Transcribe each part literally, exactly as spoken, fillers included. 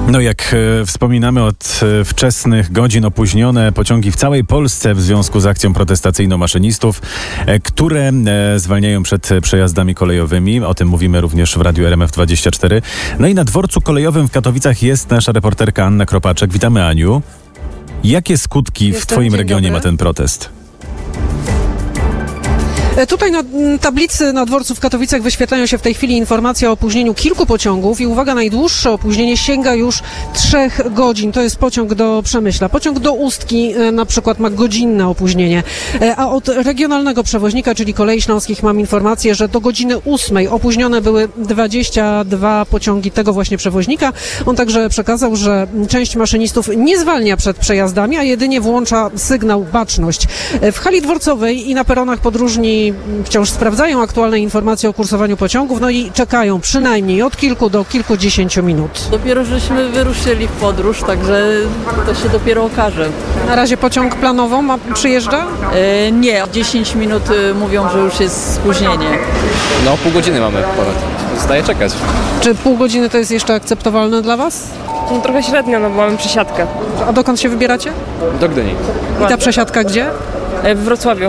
No jak e, wspominamy, od e, wczesnych godzin opóźnione pociągi w całej Polsce w związku z akcją protestacyjną maszynistów, e, które e, zwalniają przed przejazdami kolejowymi. O tym mówimy również w Radiu R M F dwadzieścia cztery. No i na dworcu kolejowym w Katowicach jest nasza reporterka Anna Kropaczek. Witamy, Aniu. Jakie skutki Jestem, w twoim dzień regionie dobry. ma ten protest? Tutaj na tablicy na dworcu w Katowicach wyświetlają się w tej chwili informacje o opóźnieniu kilku pociągów i uwaga, najdłuższe opóźnienie sięga już trzech godzin. To jest pociąg do Przemyśla. Pociąg do Ustki e, na przykład ma godzinne opóźnienie. E, a od regionalnego przewoźnika, czyli Kolei Śląskich, mam informację, że do godziny ósmej opóźnione były dwadzieścia dwa pociągi tego właśnie przewoźnika. On także przekazał, że część maszynistów nie zwalnia przed przejazdami, a jedynie włącza sygnał baczność. E, w hali dworcowej i na peronach podróżni wciąż sprawdzają aktualne informacje o kursowaniu pociągów, no i czekają przynajmniej od kilku do kilkudziesięciu minut. Dopiero żeśmy wyruszyli w podróż, także to się dopiero okaże. Na razie pociąg planowo ma, przyjeżdża? E, nie, dziesięć minut e, mówią, że już jest spóźnienie. No, pół godziny mamy ponad. Zostaje czekać. Czy pół godziny to jest jeszcze akceptowalne dla Was? No, trochę średnio, no bo mamy przesiadkę. A dokąd się wybieracie? Do Gdyni. I ta przesiadka gdzie? E, W Wrocławiu.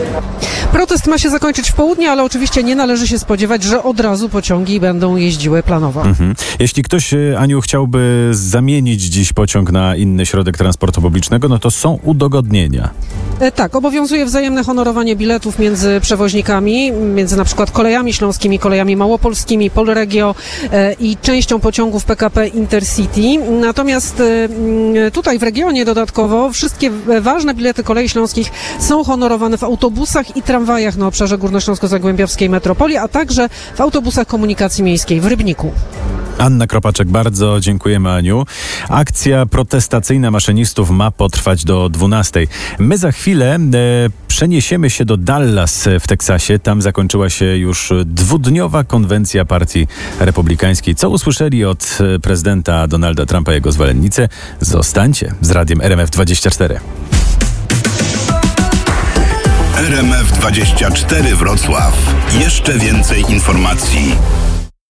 Protest ma się zakończyć w południe, ale oczywiście nie należy się spodziewać, że od razu pociągi będą jeździły planowo. Mhm. Jeśli ktoś, e, Aniu, chciałby zamienić dziś pociąg na inny środek transportu publicznego, no to są udogodnienia. E, tak, obowiązuje wzajemne honorowanie biletów między przewoźnikami, między na przykład Kolejami Śląskimi, Kolejami Małopolskimi, Polregio e, i częścią pociągów P K P Intercity. Natomiast e, m, tutaj w regionie dodatkowo wszystkie w- ważne bilety Kolei Śląskich są honorowane w autobusach i tramwajach na obszarze górnośląsko-zagłębiowskiej metropolii, a także w autobusach komunikacji miejskiej w Rybniku. Anna Kropaczek, bardzo dziękujemy, Aniu. Akcja protestacyjna maszynistów ma potrwać do dwunastej. My za chwilę e, przeniesiemy się do Dallas w Teksasie. Tam zakończyła się już dwudniowa konwencja Partii Republikańskiej. Co usłyszeli od e, prezydenta Donalda Trumpa i jego zwolennicy? Zostańcie z Radiem R M F dwadzieścia cztery. R M F dwadzieścia cztery Wrocław. Jeszcze więcej informacji.